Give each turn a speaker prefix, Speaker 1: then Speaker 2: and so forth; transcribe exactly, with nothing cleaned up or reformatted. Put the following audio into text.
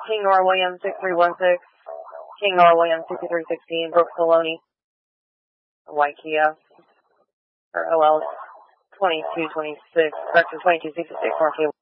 Speaker 1: King Nora Williams, six three one six. King Nora Williams, sixty-three sixteen. Brooks Saloni. White Kia. Or O L twenty-two twenty-six. Vector twenty-two sixty-six. Mark